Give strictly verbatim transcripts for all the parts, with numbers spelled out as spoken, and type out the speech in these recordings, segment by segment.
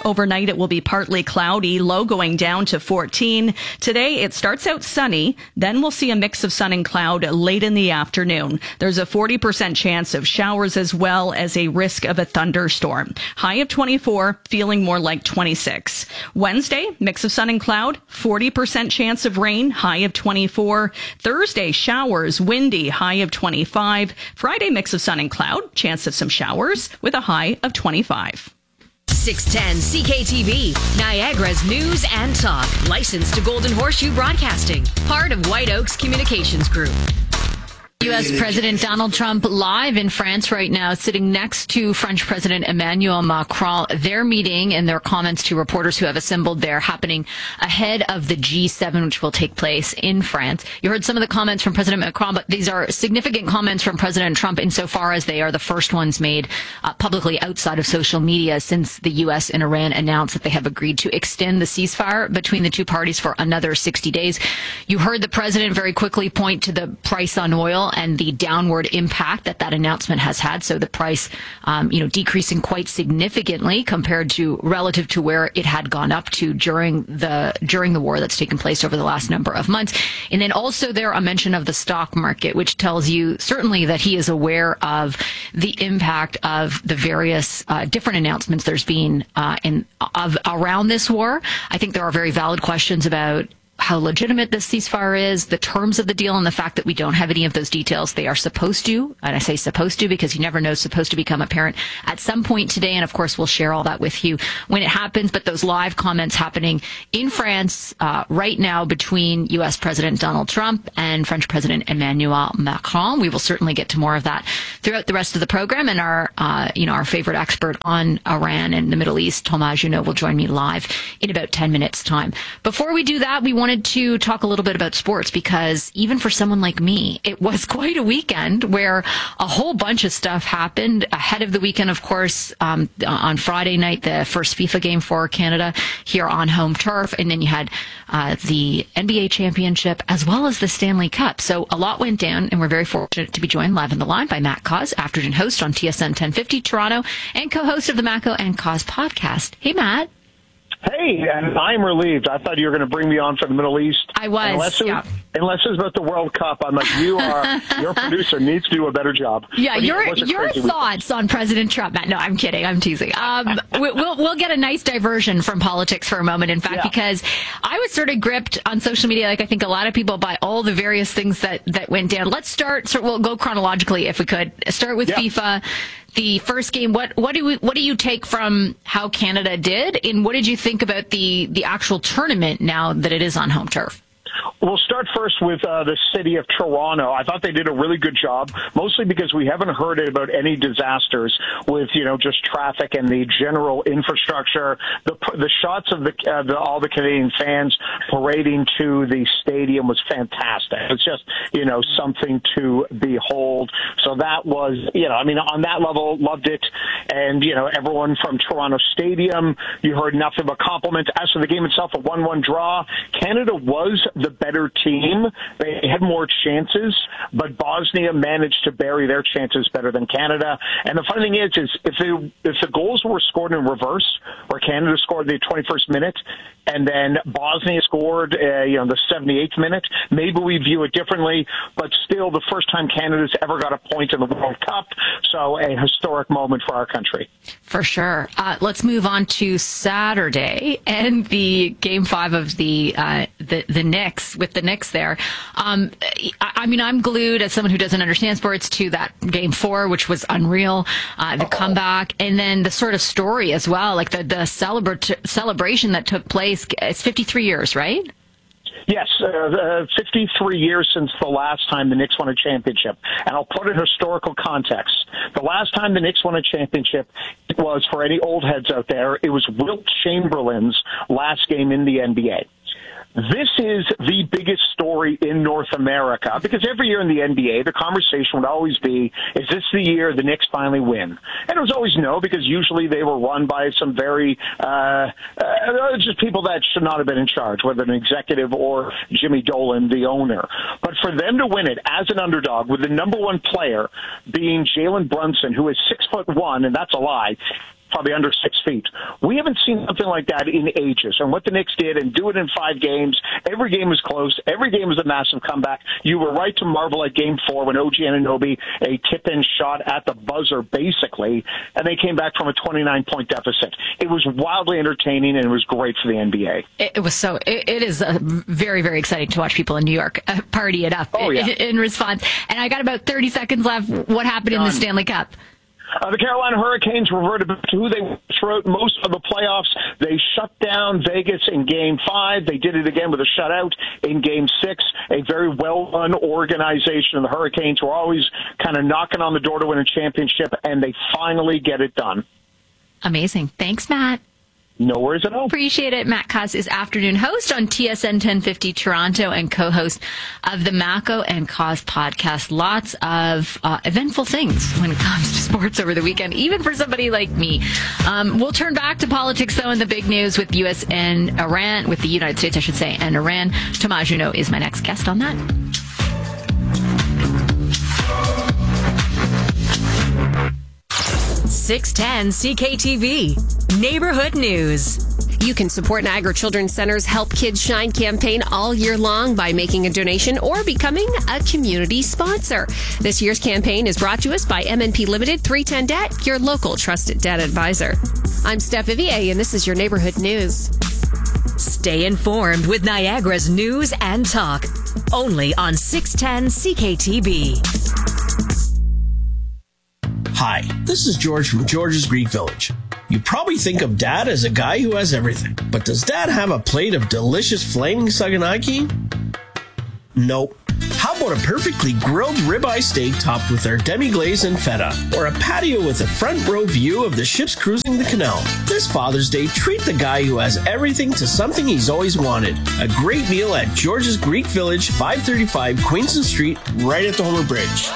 Overnight, it will be partly cloudy, low going down to fourteen. Today, it starts out sunny. Then we'll see a mix of sun and cloud late in the afternoon. There's a forty percent chance of showers as well as a risk of a thunderstorm. High of twenty-four, feeling more like twenty-six. Wednesday, mix of sun and cloud, forty percent chance of rain, high of twenty-four. Thursday, showers, windy, high of twenty-five. Friday, mix of sun and cloud, chance of some showers with a high of twenty-five. six ten C K T V, Niagara's news and talk. Licensed to Golden Horseshoe Broadcasting. Part of White Oaks Communications Group. U S President Donald Trump live in France right now, sitting next to French President Emmanuel Macron. Their meeting and their comments to reporters who have assembled there happening ahead of the G seven, which will take place in France. You heard some of the comments from President Macron, but these are significant comments from President Trump insofar as they are the first ones made uh, publicly outside of social media since the U S and Iran announced that they have agreed to extend the ceasefire between the two parties for another sixty days. You heard the president very quickly point to the price on oil and the downward impact that that announcement has had. So the price, um, you know, decreasing quite significantly compared to relative to where it had gone up to during the during the war that's taken place over the last number of months. And then also there a mention of the stock market, which tells you certainly that he is aware of the impact of the various uh, different announcements there's been uh, in of around this war. I think there are very valid questions about how legitimate this ceasefire is, the terms of the deal, and the fact that we don't have any of those details. They are supposed to, and I say supposed to because you never know, supposed to become apparent at some point today. And of course, we'll share all that with you when it happens. But those live comments happening in France uh, right now between U S President Donald Trump and French President Emmanuel Macron. We will certainly get to more of that throughout the rest of the program. And our, uh, you know, our favorite expert on Iran and the Middle East, Thomas Junot, will join me live in about ten minutes time. Before we do that, we want wanted to talk a little bit about sports because even for someone like me, it was quite a weekend where a whole bunch of stuff happened ahead of the weekend. Of course, um, on Friday night, the first FIFA game for Canada here on home turf. And then you had uh, the N B A championship as well as the Stanley Cup. So a lot went down, and we're very fortunate to be joined live on the line by Matt Cause, afternoon host on T S N ten fifty Toronto and co-host of the Macco and Cause podcast. Hey, Matt. Hey, and I'm relieved. I thought you were going to bring me on for the Middle East. I was, unless it, yeah. Unless it's about the World Cup, I'm like, you are, your producer needs to do a better job. Yeah, but your yeah, your thoughts weekend. on President Trump, Matt? No, I'm kidding. I'm teasing. Um, we, we'll we'll get a nice diversion from politics for a moment. In fact, yeah. because I was sort of gripped on social media, like I think a lot of people, by all the various things that, that went down. Let's start. So we'll go chronologically if we could. Start with yeah. FIFA. The first game, what what do we, what do you take from how Canada did, and what did you think about the the actual tournament now that it is on home turf? We'll start first with uh, the city of Toronto. I thought they did a really good job, mostly because we haven't heard about any disasters with, you know, just traffic and the general infrastructure. The the shots of the, uh, the all the Canadian fans parading to the stadium was fantastic. It's just, you know, something to behold. So that was, you know, I mean, on that level, loved it. And, you know, everyone from Toronto Stadium, you heard nothing but compliments. As for the game itself, a one one draw, Canada was the better team. They had more chances, but Bosnia managed to bury their chances better than Canada. And the funny thing is, is if they, if the goals were scored in reverse, where Canada scored the twenty-first minute, and then Bosnia scored, uh, you know, the seventy-eighth minute, maybe we view it differently. But still, the first time Canada's ever got a point in the World Cup, so a historic moment for our country. For sure. Uh, let's move on to Saturday and the game five of the uh, the the Knicks with the Knicks there. Um, I, I mean, I'm glued as someone who doesn't understand sports to that game four, which was unreal. Uh, the Uh-oh. comeback, and then the sort of story as well, like the the celebra- celebration that took place. It's fifty-three years, right? Yes, uh, uh, fifty-three years since the last time the Knicks won a championship. And I'll put it in historical context. The last time the Knicks won a championship was, for any old heads out there, it was Wilt Chamberlain's last game in the N B A. This is the biggest story in North America because every year in the N B A, the conversation would always be, is this the year the Knicks finally win? And it was always no, because usually they were run by some very, uh, uh, just people that should not have been in charge, whether an executive or Jimmy Dolan, the owner. But for them to win it as an underdog with the number one player being Jalen Brunson, who is six foot one, and that's a lie, probably under six feet. We haven't seen something like that in ages. And what the Knicks did, and do it in five games, every game was close. Every game was a massive comeback. You were right to marvel at game four when O G Anunoby, a tip-in shot at the buzzer, basically, and they came back from a twenty-nine point deficit. It was wildly entertaining, and it was great for the N B A. It, it was so, it, it is uh, very, very exciting to watch people in New York uh, party it up oh, yeah. in, in response. And I got about thirty seconds left. What happened Done. in the Stanley Cup? Uh, the Carolina Hurricanes reverted back to who they were throughout most of the playoffs. They shut down Vegas in Game five. They did it again with a shutout in Game six. A very well-run organization. The Hurricanes were always kind of knocking on the door to win a championship, and they finally get it done. Amazing. Thanks, Matt. No worries at all. Appreciate it. Matt Cos is afternoon host on T S N ten fifty Toronto and co-host of the Mako and Cos podcast. Lots of uh, eventful things when it comes to sports over the weekend, even for somebody like me. Um, we'll turn back to politics, though, in the big news with U S and Iran, with the United States, I should say, and Iran. Tomas Juneau is my next guest on that. six ten C K T V Neighborhood News. You can support Niagara Children's Center's Help Kids Shine campaign all year long by making a donation or becoming a community sponsor. This year's campaign is brought to us by M N P Limited, three ten Debt, your local trusted debt advisor. I'm Steph Vivier, and this is your Neighborhood News. Stay informed with Niagara's news and talk. Only on six ten C K T V. Hi, this is George from George's Greek Village. You probably think of Dad as a guy who has everything. But does Dad have a plate of delicious flaming saganaki? Nope. How about a perfectly grilled ribeye steak topped with our demi-glaze and feta? Or a patio with a front row view of the ships cruising the canal? This Father's Day, treat the guy who has everything to something he's always wanted. A great meal at George's Greek Village, five thirty-five Queenston Street, right at the Homer Bridge.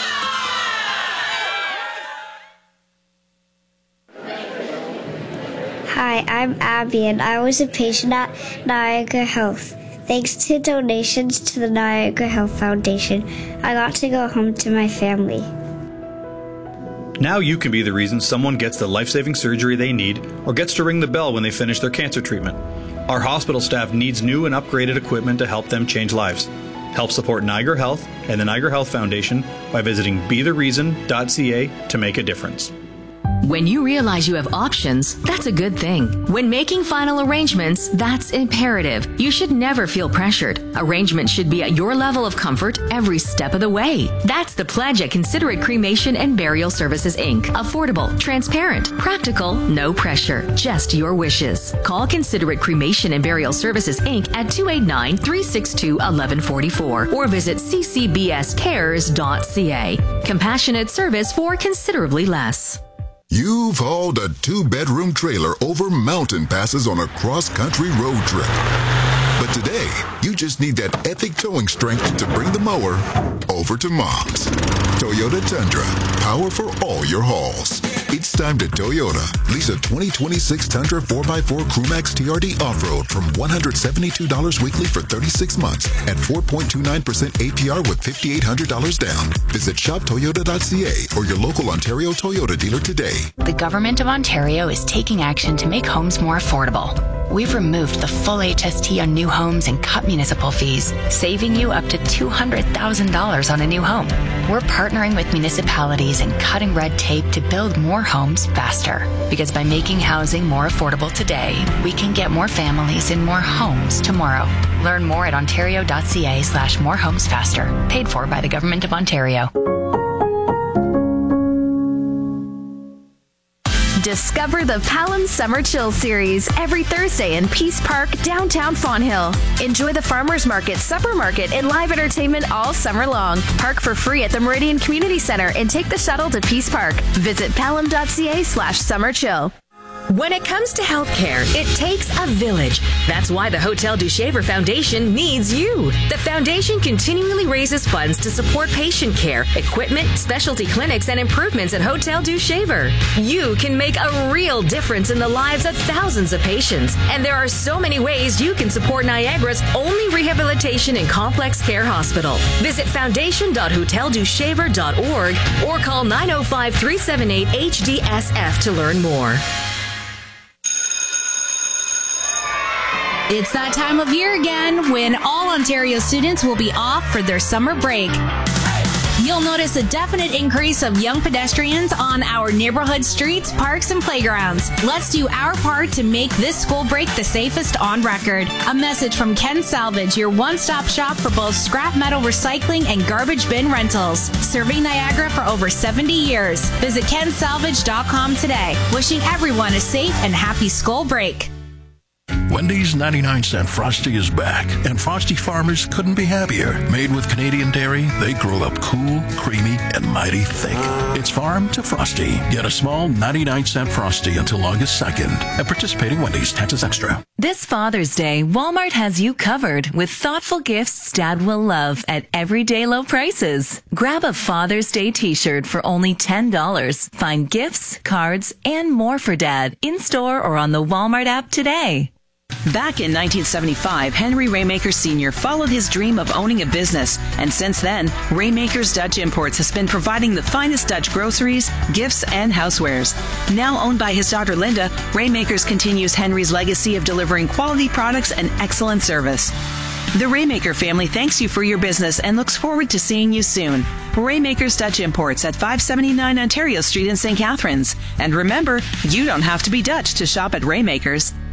Hi, I'm Abby, and I was a patient at Niagara Health. Thanks to donations to the Niagara Health Foundation, I got to go home to my family. Now you can be the reason someone gets the life-saving surgery they need or gets to ring the bell when they finish their cancer treatment. Our hospital staff needs new and upgraded equipment to help them change lives. Help support Niagara Health and the Niagara Health Foundation by visiting be the reason dot c a to make a difference. When you realize you have options, that's a good thing. When making final arrangements, that's imperative. You should never feel pressured. Arrangements should be at your level of comfort every step of the way. That's the pledge at Considerate Cremation and Burial Services, Incorporated. Affordable, transparent, practical, no pressure, just your wishes. Call Considerate Cremation and Burial Services, Incorporated at two eight nine, three six two, one one four four or visit c c b s cares dot c a. Compassionate service for considerably less. You've hauled a two-bedroom trailer over mountain passes on a cross-country road trip. But today, you just need that epic towing strength to bring the mower over to Mom's. Toyota Tundra, power for all your hauls. It's time to Toyota. Lease a twenty twenty-six Tundra four by four Crewmax T R D Off-Road from one hundred seventy-two dollars weekly for thirty-six months at four point two nine percent A P R with five thousand eight hundred dollars down. Visit shop toyota dot c a or your local Ontario Toyota dealer today. The Government of Ontario is taking action to make homes more affordable. We've removed the full H S T on new homes and cut municipal fees, saving you up to two hundred thousand dollars on a new home. We're partnering with municipalities and cutting red tape to build more homes faster. Because by making housing more affordable today, we can get more families in more homes tomorrow. Learn more at ontario dot c a slash more homes faster. Paid for by the Government of Ontario. Discover the Palam Summer Chill Series every Thursday in Peace Park, downtown Fonthill. Enjoy the Farmers Market, Supper Market, and live entertainment all summer long. Park for free at the Meridian Community Center and take the shuttle to Peace Park. Visit palam dot c a slash summer chill. When it comes to healthcare, it takes a village. That's why the Hotel du Shaver Foundation needs you. The foundation continually raises funds to support patient care, equipment, specialty clinics, and improvements at Hotel du Shaver. You can make a real difference in the lives of thousands of patients. And there are so many ways you can support Niagara's only rehabilitation and complex care hospital. Visit foundation dot hotel du shaver dot org or call nine oh five, three seven eight, H D S F to learn more. It's that time of year again when all Ontario students will be off for their summer break. You'll notice a definite increase of young pedestrians on our neighborhood streets, parks, and playgrounds. Let's do our part to make this school break the safest on record. A message from Ken Salvage, your one-stop shop for both scrap metal recycling and garbage bin rentals. Serving Niagara for over seventy years. Visit ken salvage dot com today. Wishing everyone a safe and happy school break. Wendy's ninety-nine cent Frosty is back, and Frosty farmers couldn't be happier. Made with Canadian dairy, they grow up cool, creamy, and mighty thick. It's farm to Frosty. Get a small ninety-nine cent Frosty until August second at participating Wendy's. Taxes extra. This Father's Day, Walmart has you covered with thoughtful gifts Dad will love at everyday low prices. Grab a Father's Day t-shirt for only ten dollars. Find gifts, cards, and more for Dad in-store or on the Walmart app today. Back in nineteen seventy-five, Henry Raymaker Senior followed his dream of owning a business, and since then, Raymaker's Dutch Imports has been providing the finest Dutch groceries, gifts, and housewares. Now owned by his daughter Linda, Raymakers continues Henry's legacy of delivering quality products and excellent service. The Raymaker family thanks you for your business and looks forward to seeing you soon. Raymaker's Dutch Imports at five seventy-nine Ontario Street in Saint Catharines. And remember, you don't have to be Dutch to shop at Raymaker's.